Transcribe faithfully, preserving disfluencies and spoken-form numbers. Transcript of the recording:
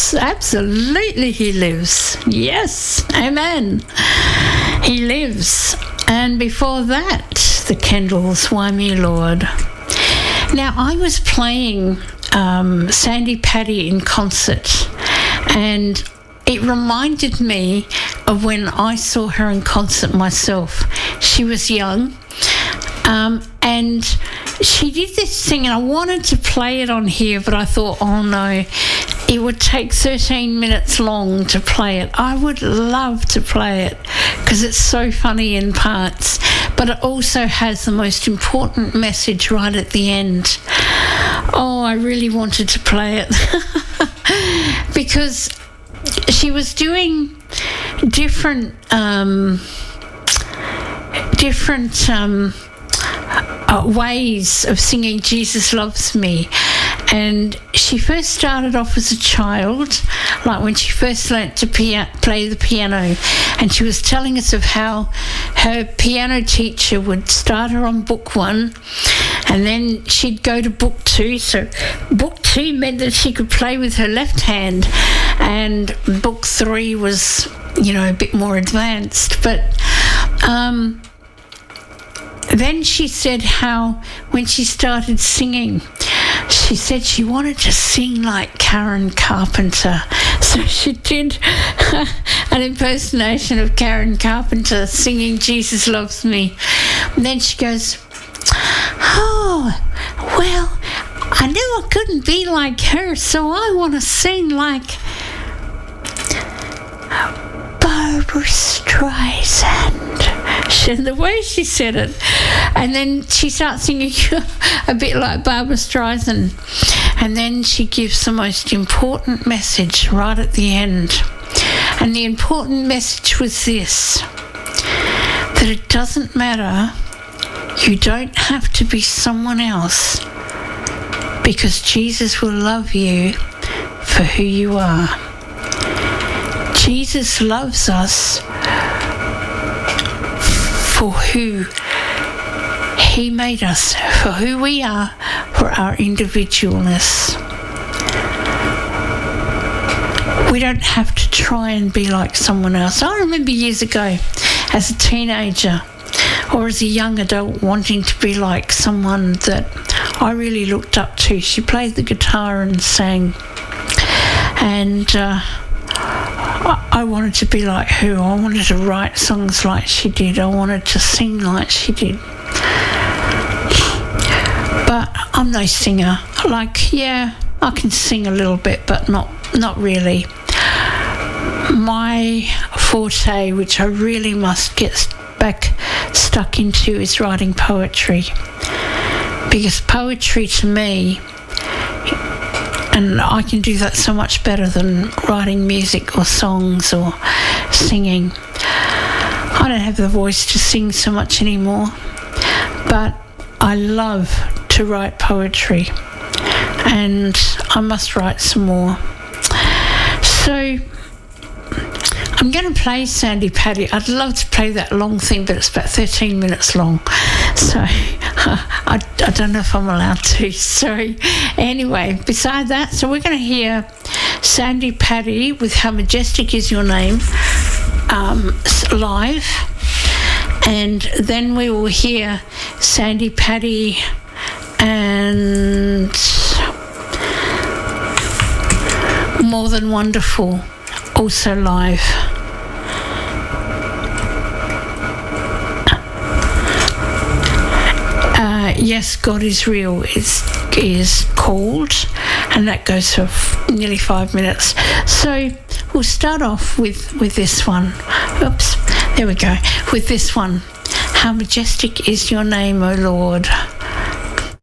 lives. Absolutely he lives. Yes, amen. He lives. And before that, the Kendalls, Why Me Lord. Now, I was playing um, Sandi Patty in concert, and it reminded me of when I saw her in concert myself. She was young, um, and she did this thing, and I wanted to play it on here, but I thought, oh no, it would take thirteen minutes long to play it. I would love to play it because it's so funny in parts, but it also has the most important message right at the end. Oh, I really wanted to play it because she was doing different, um, different um, uh, ways of singing Jesus Loves Me. And she first started off as a child, like when she first learnt to pia- play the piano, and she was telling us of how her piano teacher would start her on book one, and then she'd go to book two. So book two meant that she could play with her left hand, and book three was, you know, a bit more advanced. But um, then she said how when she started singing, she said she wanted to sing like Karen Carpenter. So she did an impersonation of Karen Carpenter singing Jesus Loves Me. And then she goes, oh, well, I knew I couldn't be like her, so I want to sing like Barbra Streisand. She, the way she said it. And then she starts singing a bit like Barbra Streisand. And then she gives the most important message right at the end. And the important message was this: that it doesn't matter, you don't have to be someone else, because Jesus will love you for who you are. Jesus loves us for who He made us, for who we are, for our individualness. We don't have to try and be like someone else. I remember years ago, as a teenager or as a young adult, wanting to be like someone that I really looked up to. She played the guitar and sang, and uh, I wanted to be like her. I wanted to write songs like she did. I wanted to sing like she did. But I'm no singer. Like, yeah, I can sing a little bit, but not not really. My forte, which I really must get back stuck into, is writing poetry. Because poetry to me, and I can do that so much better than writing music or songs or singing. I don't have the voice to sing so much anymore, but I love to write poetry, and I must write some more. So I'm going to play Sandi Patty. I'd love to play that long thing, but it's about thirteen minutes long, so I, I don't know if I'm allowed to. So anyway, beside that, so we're going to hear Sandi Patty with How Majestic Is Your Name um, live, and then we will hear Sandi Patty and More Than Wonderful also live. Uh, yes, God is Real is is called, and that goes for f- nearly five minutes. So we'll start off with, with this one. Oops, there we go. With this one. How majestic is your name, O Lord.